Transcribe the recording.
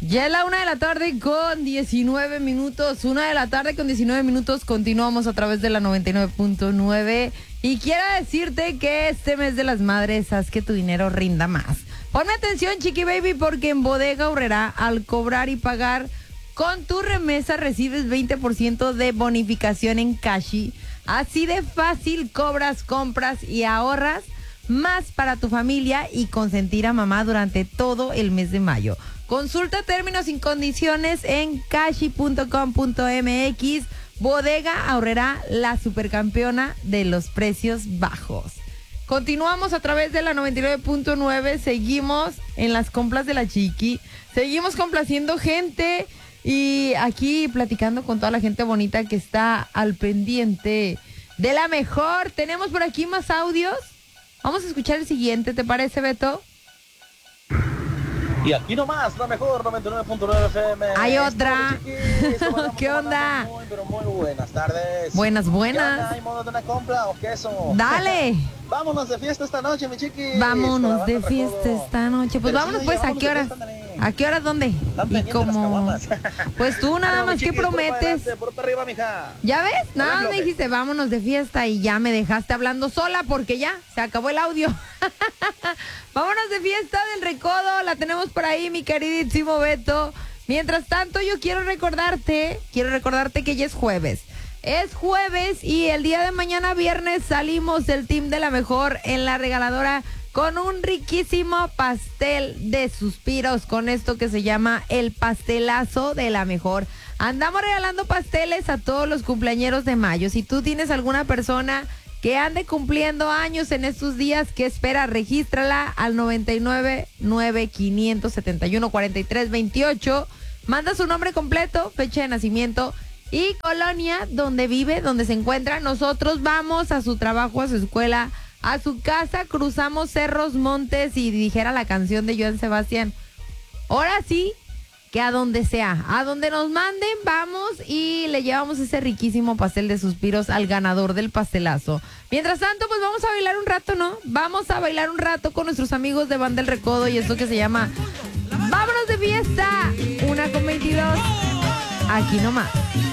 Ya es la 1 de la tarde con 19 minutos. 1 de la tarde con 19 minutos. Continuamos a través de la 99.9. Y quiero decirte que este mes de las madres haz que tu dinero rinda más. Ponme atención, Chiqui Baby, porque en Bodega Aurrerá, al cobrar y pagar con tu remesa, recibes 20% de bonificación en Cashi. Así de fácil cobras, compras y ahorras más para tu familia y consentir a mamá durante todo el mes de mayo. Consulta términos y condiciones en cashi.com.mx. Bodega Aurrerá, la supercampeona de los precios bajos. Continuamos a través de la 99.9. Seguimos en las compras de la Chiqui. Seguimos complaciendo gente y aquí platicando con toda la gente bonita que está al pendiente de la mejor. Tenemos por aquí más audios. Vamos a escuchar el siguiente, ¿te parece, Beto? Y aquí nomás, la mejor 99.9 FM. Hay otra. ¿Qué onda? Muy, pero muy buenas tardes. Buenas. ¿Hay modo de una compra o queso? Dale. Vámonos de fiesta esta noche, mi chiqui. Vámonos de fiesta esta noche. Pues vámonos, pues, ¿a qué horas? ¿A qué horas dónde? Y como... Pues tú nada más, ¿qué prometes? Por arriba, mija. ¿Ya ves? Nada más me dijiste, vámonos de fiesta y ya me dejaste hablando sola porque ya se acabó el audio. Vámonos de fiesta del Recodo, la tenemos por ahí, mi queridísimo Beto. Mientras tanto, yo quiero recordarte que ya es jueves. Es jueves y el día de mañana viernes salimos del team de la mejor en la regaladora con un riquísimo pastel de suspiros, con esto que se llama el pastelazo de la mejor. Andamos regalando pasteles a todos los cumpleañeros de mayo. Si tú tienes alguna persona que ande cumpliendo años en estos días, ¿qué espera? Regístrala al 999-571-4328. Manda su nombre completo, fecha de nacimiento y colonia donde vive, donde se encuentra. Nosotros vamos a su trabajo, a su escuela, a su casa, cruzamos cerros, montes y dijera la canción de Joan Sebastián, ahora sí, que a donde sea, a donde nos manden, vamos y le llevamos ese riquísimo pastel de suspiros al ganador del pastelazo. Mientras tanto, pues vamos a bailar un rato, ¿no? Vamos a bailar un rato con nuestros amigos de Banda El Recodo y esto que se llama Vámonos de Fiesta, 1:22, aquí nomás.